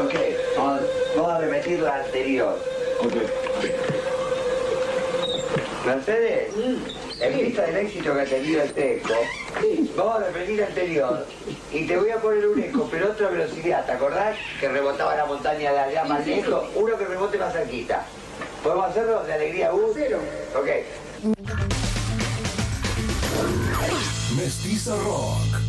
Ok, vamos a repetir la anterior. Ok. Mercedes, en vista del éxito que ha tenido el Teco, vamos a repetir la anterior y te voy a poner un eco, pero otra velocidad. ¿Te acordás que rebotaba la montaña de allá más lejos? Uno que rebote más cerquita. ¿Podemos hacerlo de alegría, Cero. Ok. Mestiza Rock.